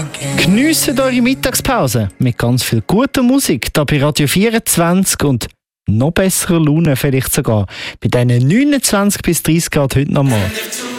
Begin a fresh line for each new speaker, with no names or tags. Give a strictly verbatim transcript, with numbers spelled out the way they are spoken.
Geniessen eure Mittagspause mit ganz viel guter Musik hier bei Radio vierundzwanzig und noch besserer Laune vielleicht sogar bei diesen neunundzwanzig bis dreißig Grad heute nochmal.